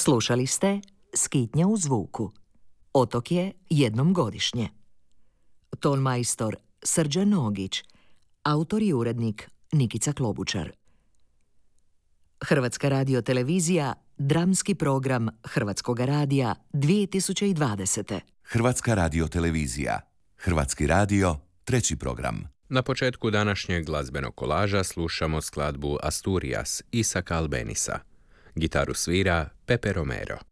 Slušali ste Skitnja u zvuku. Otok je jednom godišnje. Tonmajstor Srđan Nogić. Autor i urednik Nikica Klobučar. Hrvatska radiotelevizija, dramski program Hrvatskoga radija 2020. Hrvatska radiotelevizija. Hrvatski radio, treći program. Na početku današnjeg glazbenog kolaža slušamo skladbu Asturias Isaka Albenisa. Gitaru svira Pepe Romero.